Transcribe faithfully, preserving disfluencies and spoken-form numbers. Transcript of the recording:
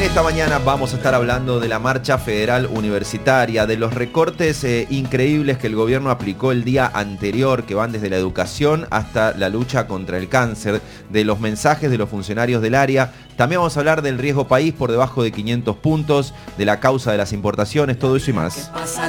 esta mañana vamos a estar hablando de la marcha federal universitaria, de los recortes eh, increíbles que el gobierno aplicó el día anterior, que van desde la educación hasta la lucha contra el cáncer, de los mensajes de los funcionarios del área. También vamos a hablar del riesgo país por debajo de quinientos puntos, de la causa de las importaciones, todo eso y más.